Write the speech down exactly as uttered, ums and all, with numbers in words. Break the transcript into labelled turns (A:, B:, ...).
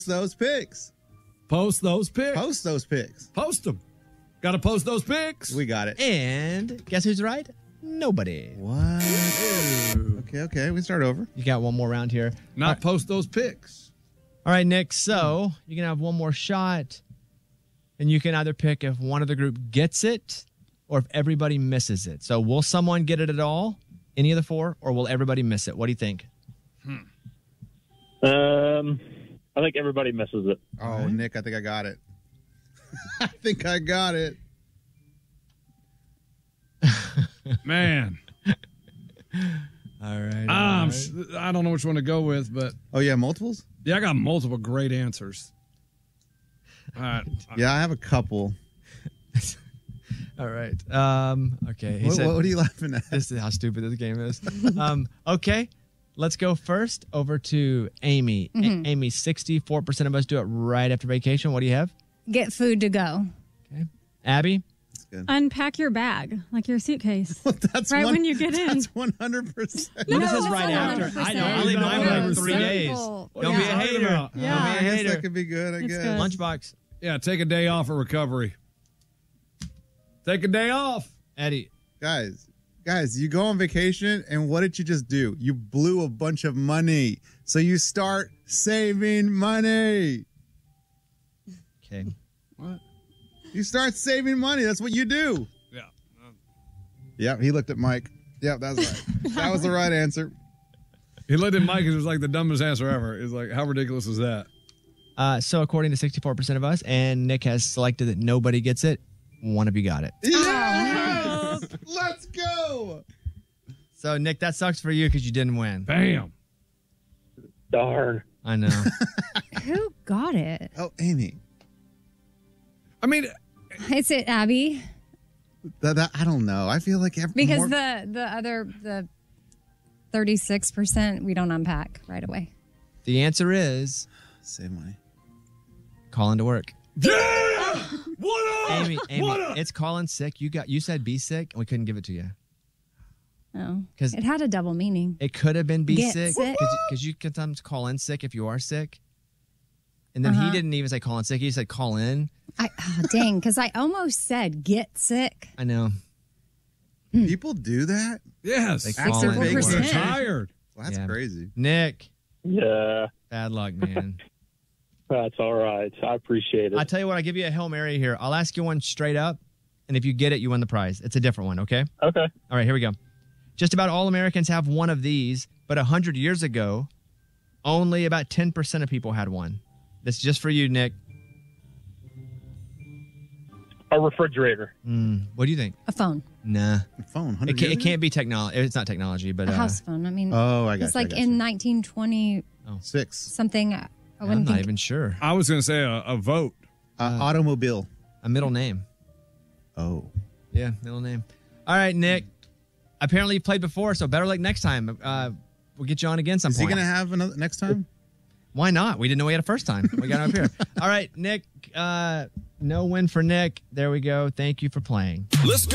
A: those pics.
B: Post those pics.
A: Post those pics.
B: Post them. Got to post those pics.
A: We got it.
C: And guess who's right? Nobody.
A: What? Okay, okay. We start over.
C: You got one more round here.
B: Not
C: All right.
B: post those pics.
C: All right, Nick. So you can have one more shot, and you can either pick if one of the group gets it or if everybody misses it. So will someone get it at all, any of the four, or will everybody miss it? What do you think?
D: Hmm. Um, I think everybody misses it.
A: Oh,
C: right.
A: Nick, I think I got it. I think I got it.
B: Man.
C: All right.
B: Um,
C: all right.
B: I don't know which one to go with, but
A: Oh, yeah, multiples?
B: yeah, I got multiple great answers. All right.
A: Yeah, I have a couple.
C: All right. Um, okay. He
A: What,
C: said,
A: what, what are you laughing at?
C: This is how stupid this game is. um, okay. Let's go first over to Amy.
E: Mhm.
C: A- Amy, sixty-four percent of us do it right after vacation. What do you have?
E: Get food to go.
C: Okay. Abby?
A: That's good.
F: Unpack your bag, like your suitcase.
A: That's
F: right
A: one,
F: when you get in.
A: That's one hundred percent.
C: No, this
E: No,
C: is
E: it's
C: right
E: not
C: after. I know.
E: one hundred percent.
C: I'll leave mine for like three
B: No.
C: days.
E: Simple.
C: Don't be a
E: Yeah.
C: hater.
B: Yeah.
C: Don't be a
A: I guess
C: hater.
A: that could be good, I
F: It's
A: guess.
F: good.
C: Lunchbox.
B: Yeah, take a day off of recovery. Take a day off.
C: Eddie.
A: Guys, guys, you go on vacation, and what did you just do? You blew a bunch of money. So you start saving money.
C: Okay.
B: What?
A: You start saving money. That's what you do.
B: Yeah.
A: Yep, he looked at Mike. Yep, that's right. That was the right answer.
B: He looked at Mike and it was like the dumbest answer ever. It's like, how ridiculous is that?
C: Uh, so according to sixty-four percent of us, and Nick has selected that nobody gets it, one of you got it.
A: Yes! Let's go.
C: So, Nick, that sucks for you because you didn't win.
B: Bam.
D: Darn.
C: I know.
E: Who got it?
A: Oh, Amy.
B: I mean,
E: Is it Abby?
A: That, that, I don't know. I feel like every,
E: Because
A: more,
E: the the other the thirty-six percent we don't unpack right away.
C: The answer is
A: save money.
C: call into work.
B: yeah! What up?
C: Amy, Amy,
B: What up?
C: it's calling sick. You got. You said be sick, and we couldn't give it to you.
E: Oh,
C: 'Cause-
E: it had a double meaning.
C: It could have been be
E: Get
C: sick
E: sick.
C: because you can sometimes call in sick if you are sick. And then he
E: Uh-huh.
C: didn't even say call in sick. He said call in.
E: I oh, dang, because I almost said get sick.
C: I know.
A: People do that?
B: Yes.
C: They
A: After
C: call in.
A: vacation.
B: We're
E: percent.
B: tired.
A: Well, that's
C: Yeah.
A: crazy.
C: Nick,
D: Yeah,
C: bad luck, man.
D: that's all right. I appreciate it.
C: I'll tell you what. I'll give you a Hail Mary here. I'll ask you one straight up, and if you get it, you win the prize. It's a different one, okay?
D: Okay.
C: All right, here we go. Just about all Americans have one of these, but one hundred years ago, only about ten percent of people had one. This is just for you, Nick.
D: A refrigerator.
C: Mm, what do you think?
E: A phone,
C: Nah.
A: Phone. one
C: It,
A: hundred
C: can't,
A: years
C: it can't be technology. It's not technology, but
E: a
C: uh,
E: house phone. I mean,
A: ago? Oh, I got
E: it's
A: you, I
E: like
A: got
E: in
A: you.
E: nineteen twenty
A: Six.
E: something. I
C: I'm
E: wouldn't
C: not
E: think.
C: even sure.
B: I was going to say a, a vote.
A: Uh, automobile.
C: A middle name.
A: Oh.
C: Yeah, middle name. All right, Nick. Apparently you played before, so better luck next time. Uh, we'll get you on again some
A: Is he
C: point.
A: going to have another next time?
C: Why not? We didn't know we had a first time. We got him up here. All right, Nick. Uh, no win for Nick. There we go. Thank you for playing.
G: Let's go.